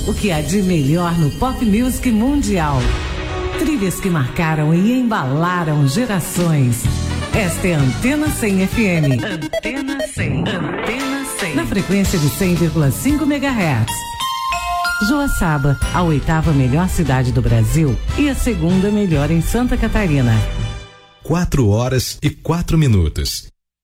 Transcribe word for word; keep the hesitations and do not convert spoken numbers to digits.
o que há de melhor no pop music mundial. Trilhas que marcaram e embalaram gerações. Esta é a Antena cem F M. Antena cem. Antena cem. Na frequência de cem vírgula cinco megahertz. Joaçaba, a oitava melhor cidade do Brasil e a segunda melhor em Santa Catarina. Quatro horas e quatro minutos.